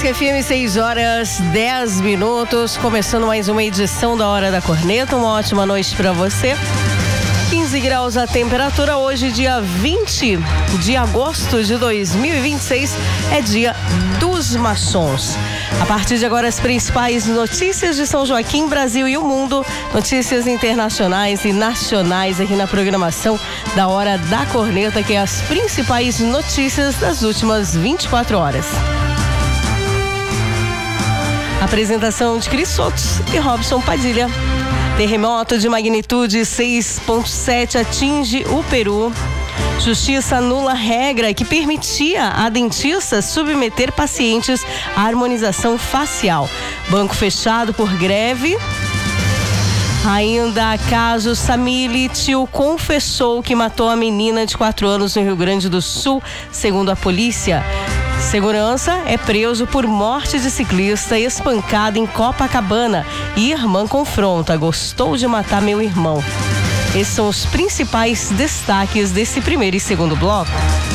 Básica FM, 6h10, começando mais uma edição da Hora da Corneta. Uma ótima noite para você. 15 graus a temperatura, hoje dia 20 de agosto de 2026, é dia dos maçons. A partir de agora, as principais notícias de São Joaquim, Brasil e o mundo, notícias internacionais e nacionais aqui na programação da Hora da Corneta, que é as principais notícias das últimas 24 horas. Apresentação de Cris Sotos e Robson Padilha. Terremoto de magnitude 6,7 atinge o Peru. Justiça anula regra que permitia a dentista submeter pacientes à harmonização facial. Banco fechado por greve. Ainda caso Samile, tio confessou que matou a menina de 4 anos no Rio Grande do Sul, segundo a polícia. Segurança é preso por morte de ciclista espancado em Copacabana. E irmã confronta: gostou de matar meu irmão. Esses são os principais destaques desse primeiro e segundo bloco.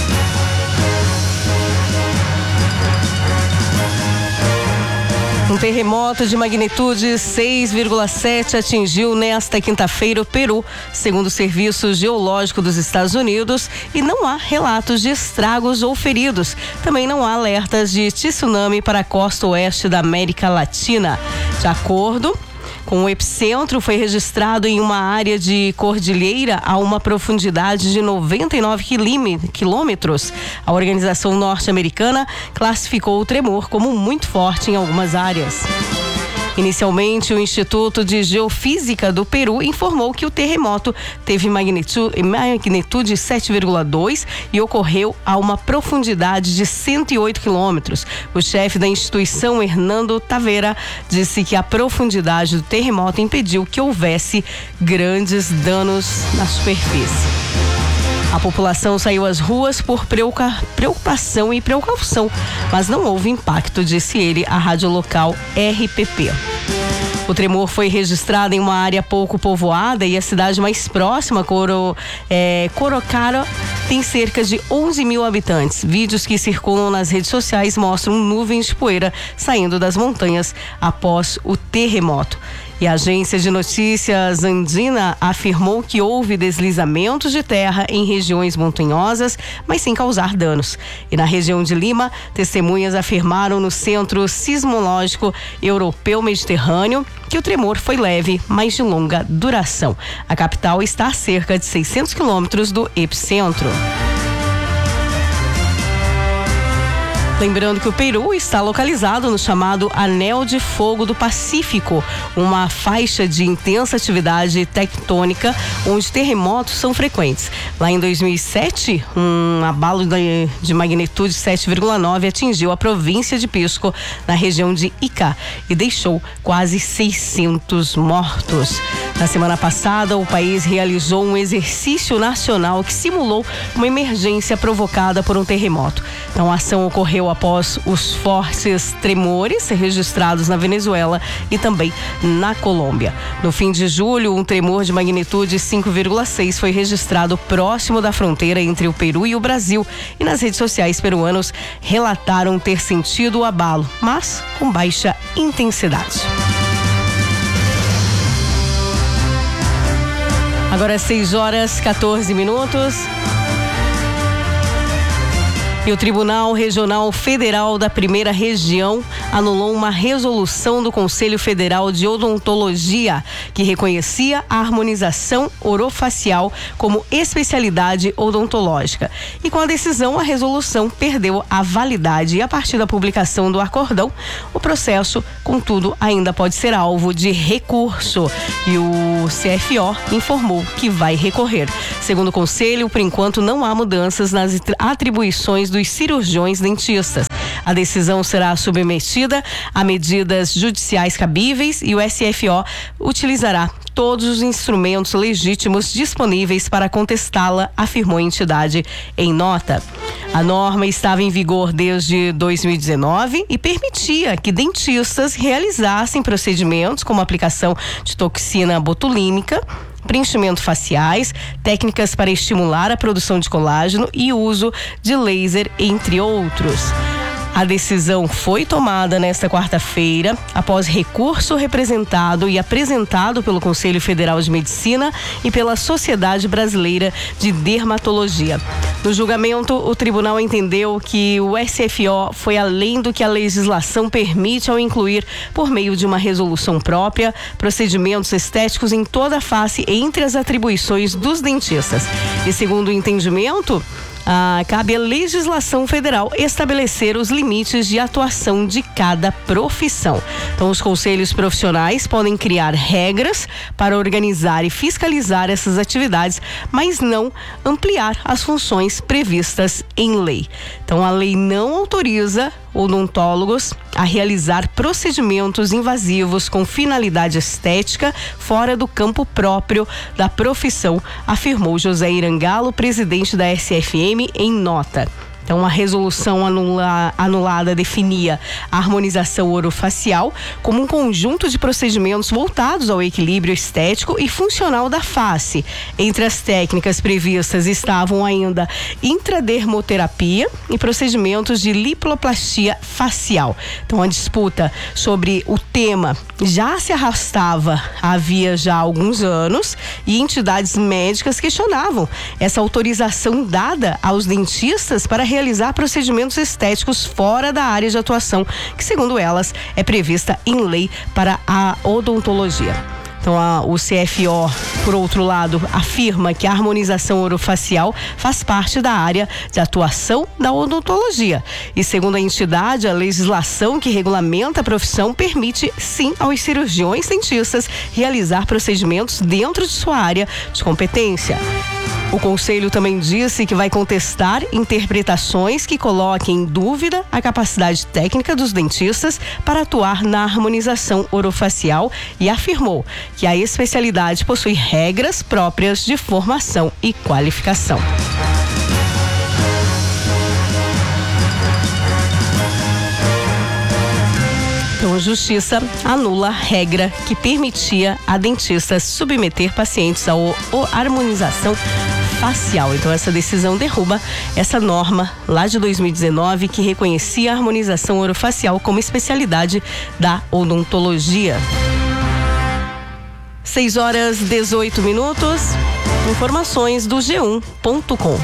Um terremoto de magnitude 6,7 atingiu nesta quinta-feira o Peru, segundo o Serviço Geológico dos Estados Unidos, e não há relatos de estragos ou feridos. Também não há alertas de tsunami para a costa oeste da América Latina. De acordo com o epicentro, foi registrado em uma área de cordilheira a uma profundidade de 99 quilômetros. A organização norte-americana classificou o tremor como muito forte em algumas áreas. Inicialmente, o Instituto de Geofísica do Peru informou que o terremoto teve magnitude 7,2 e ocorreu a uma profundidade de 108 quilômetros. O chefe da instituição, Hernando Taveira, disse que a profundidade do terremoto impediu que houvesse grandes danos na superfície. A população saiu às ruas por preocupação e precaução, mas não houve impacto, disse ele à rádio local RPP. O tremor foi registrado em uma área pouco povoada e a cidade mais próxima, Corocara, tem cerca de 11 mil habitantes. Vídeos que circulam nas redes sociais mostram nuvens de poeira saindo das montanhas após o terremoto. E a agência de notícias Andina afirmou que houve deslizamentos de terra em regiões montanhosas, mas sem causar danos. E na região de Lima, testemunhas afirmaram no Centro Sismológico Europeu Mediterrâneo que o tremor foi leve, mas de longa duração. A capital está a cerca de 600 quilômetros do epicentro. Lembrando que o Peru está localizado no chamado Anel de Fogo do Pacífico, uma faixa de intensa atividade tectônica onde terremotos são frequentes. Lá em 2007, um abalo de magnitude 7,9 atingiu a província de Pisco, na região de Ica, e deixou quase 600 mortos. Na semana passada, o país realizou um exercício nacional que simulou uma emergência provocada por um terremoto. Então, a ação ocorreu após os fortes tremores registrados na Venezuela e também na Colômbia. No fim de julho, um tremor de magnitude 5,6 foi registrado próximo da fronteira entre o Peru e o Brasil, e nas redes sociais peruanos relataram ter sentido o abalo, mas com baixa intensidade. Agora 6h14. E o Tribunal Regional Federal da Primeira Região anulou uma resolução do Conselho Federal de Odontologia que reconhecia a harmonização orofacial como especialidade odontológica. E com a decisão, a resolução perdeu a validade e a partir da publicação do acórdão, o processo, contudo, ainda pode ser alvo de recurso. E o CFO informou que vai recorrer. Segundo o Conselho, por enquanto não há mudanças nas atribuições dos cirurgiões dentistas. A decisão será submetida a medidas judiciais cabíveis e o SFO utilizará todos os instrumentos legítimos disponíveis para contestá-la, afirmou a entidade em nota. A norma estava em vigor desde 2019 e permitia que dentistas realizassem procedimentos como aplicação de toxina botulínica, preenchimento faciais, técnicas para estimular a produção de colágeno e uso de laser, entre outros. A decisão foi tomada nesta quarta-feira, após recurso representado e apresentado pelo Conselho Federal de Medicina e pela Sociedade Brasileira de Dermatologia. No julgamento, o tribunal entendeu que o SFO foi além do que a legislação permite ao incluir, por meio de uma resolução própria, procedimentos estéticos em toda a face entre as atribuições dos dentistas. E segundo o entendimento, cabe à legislação federal estabelecer os limites de atuação de cada profissão. Então, os conselhos profissionais podem criar regras para organizar e fiscalizar essas atividades, mas não ampliar as funções previstas em lei. Então, a lei não autoriza odontólogos a realizar procedimentos invasivos com finalidade estética fora do campo próprio da profissão, afirmou José Irangalo, presidente da SFM, em nota. Então, a resolução anulada definia a harmonização orofacial como um conjunto de procedimentos voltados ao equilíbrio estético e funcional da face. Entre as técnicas previstas estavam ainda intradermoterapia e procedimentos de lipoplastia facial. Então, a disputa sobre o tema já se arrastava havia já alguns anos e entidades médicas questionavam essa autorização dada aos dentistas para realizar procedimentos estéticos fora da área de atuação, que, segundo elas, é prevista em lei para a odontologia. Então, o CFO, por outro lado, afirma que a harmonização orofacial faz parte da área de atuação da odontologia. E, segundo a entidade, a legislação que regulamenta a profissão permite, sim, aos cirurgiões dentistas realizar procedimentos dentro de sua área de competência. O Conselho também disse que vai contestar interpretações que coloquem em dúvida a capacidade técnica dos dentistas para atuar na harmonização orofacial e afirmou que a especialidade possui regras próprias de formação e qualificação. Então, a Justiça anula a regra que permitia a dentistas submeter pacientes à harmonização facial. Então, essa decisão derruba essa norma lá de 2019 que reconhecia a harmonização orofacial como especialidade da odontologia. 6h18. Informações do G1.com.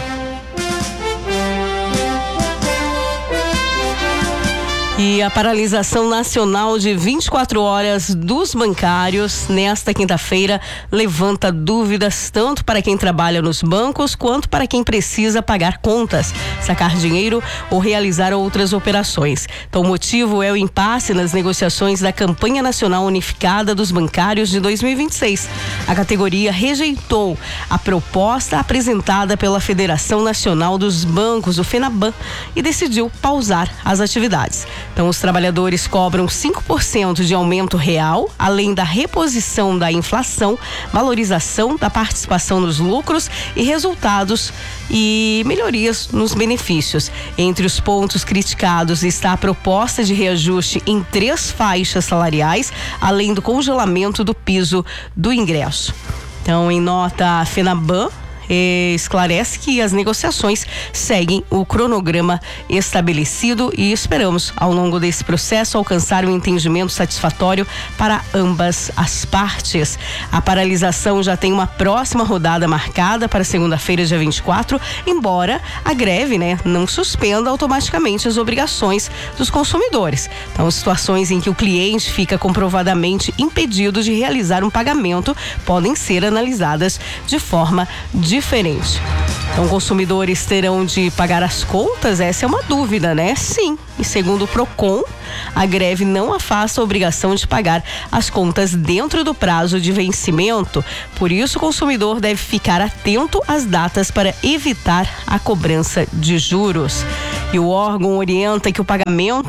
E a paralisação nacional de 24 horas dos bancários nesta quinta-feira levanta dúvidas tanto para quem trabalha nos bancos quanto para quem precisa pagar contas, sacar dinheiro ou realizar outras operações. Então, o motivo é o impasse nas negociações da Campanha Nacional Unificada dos Bancários de 2026. A categoria rejeitou a proposta apresentada pela Federação Nacional dos Bancos, o FENABAN, e decidiu pausar as atividades. Então, os trabalhadores cobram 5% de aumento real, além da reposição da inflação, valorização da participação nos lucros e resultados e melhorias nos benefícios. Entre os pontos criticados está a proposta de reajuste em 3 faixas salariais, além do congelamento do piso do ingresso. Então, em nota, a FENABAN esclarece que as negociações seguem o cronograma estabelecido e esperamos, ao longo desse processo, alcançar um entendimento satisfatório para ambas as partes. A paralisação já tem uma próxima rodada marcada para segunda-feira, dia 24, embora a greve, não suspenda automaticamente as obrigações dos consumidores. Então, situações em que o cliente fica comprovadamente impedido de realizar um pagamento podem ser analisadas de forma diferente. Então, consumidores terão de pagar as contas? Essa é uma dúvida, Sim. E segundo o Procon, a greve não afasta a obrigação de pagar as contas dentro do prazo de vencimento. Por isso, o consumidor deve ficar atento às datas para evitar a cobrança de juros. E o órgão orienta que o pagamento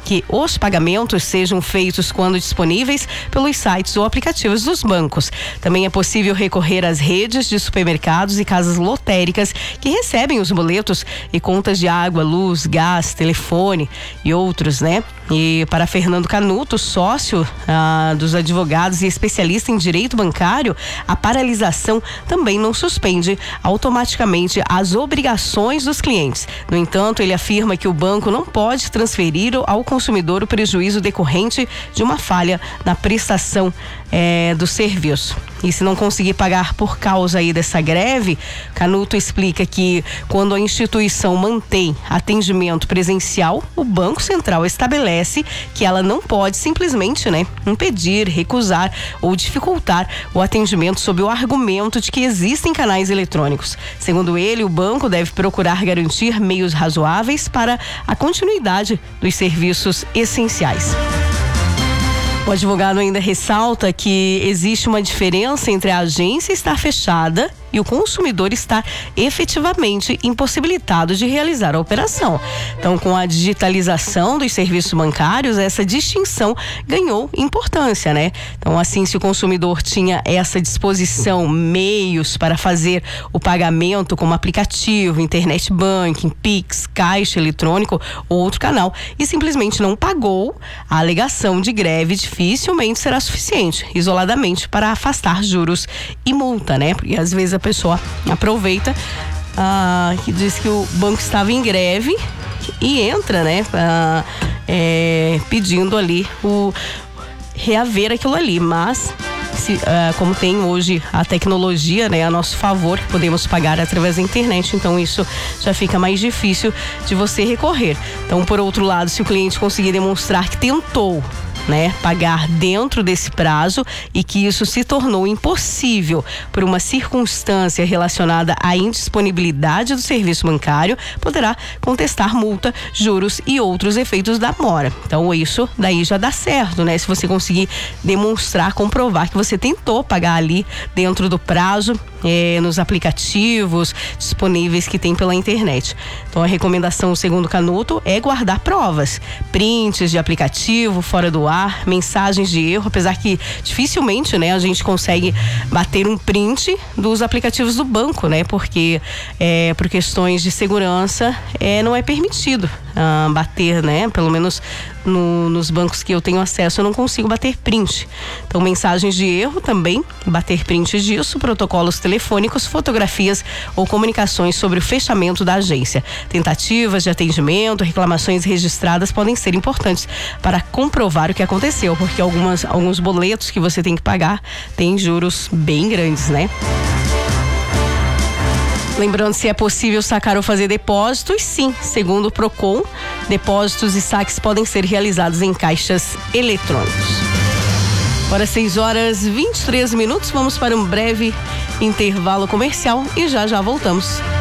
que os pagamentos sejam feitos quando disponíveis pelos sites ou aplicativos dos bancos. Também é possível recorrer às redes de supermercados e casas lotéricas que recebem os boletos e contas de água, luz, gás, telefone e outros, né? E para Fernando Canuto, sócio dos advogados e especialista em direito bancário, a paralisação também não suspende automaticamente as obrigações dos clientes. No entanto, ele afirma que o banco não pode transferir ao consumidor o prejuízo decorrente de uma falha na prestação do serviço. E se não conseguir pagar por causa aí dessa greve, Canuto explica que quando a instituição mantém atendimento presencial, o Banco Central estabelece que ela não pode simplesmente, né, impedir, recusar ou dificultar o atendimento sob o argumento de que existem canais eletrônicos. Segundo ele, o banco deve procurar garantir meios razoáveis para a continuidade dos serviços essenciais. O advogado ainda ressalta que existe uma diferença entre a agência estar fechada e o consumidor estar efetivamente impossibilitado de realizar a operação. Então, com a digitalização dos serviços bancários, essa distinção ganhou importância, né? Então, assim, se o consumidor tinha essa disposição, meios para fazer o pagamento como aplicativo, internet banking, Pix, caixa eletrônico ou outro canal e simplesmente não pagou, a alegação de greve dificilmente será suficiente, isoladamente, para afastar juros e multa, né? Porque às vezes a pessoa aproveita que diz que o banco estava em greve e entra, né, pedindo ali reaver aquilo ali, mas como tem hoje a tecnologia, né, a nosso favor, podemos pagar através da internet, então isso já fica mais difícil de você recorrer. Então, por outro lado, se o cliente conseguir demonstrar que tentou, né, pagar dentro desse prazo e que isso se tornou impossível por uma circunstância relacionada à indisponibilidade do serviço bancário, poderá contestar multa, juros e outros efeitos da mora. Então isso daí já dá certo, né? Se você conseguir demonstrar, comprovar que você tentou pagar ali dentro do prazo, nos aplicativos disponíveis que tem pela internet. Então a recomendação, segundo Canuto, é guardar provas, prints de aplicativo fora do ar, mensagens de erro, apesar que dificilmente, né, a gente consegue bater um print dos aplicativos do banco, né, porque por questões de segurança não é permitido bater, né, pelo menos nos bancos que eu tenho acesso eu não consigo bater print. Então mensagens de erro também, bater print disso, protocolos telefônicos, fotografias ou comunicações sobre o fechamento da agência. Tentativas de atendimento, reclamações registradas podem ser importantes para comprovar o que aconteceu, porque alguns boletos que você tem que pagar têm juros bem grandes, né? Lembrando, se é possível sacar ou fazer depósitos, sim, segundo o Procon, depósitos e saques podem ser realizados em caixas eletrônicos. Agora 6h23, vamos para um breve intervalo comercial e já voltamos.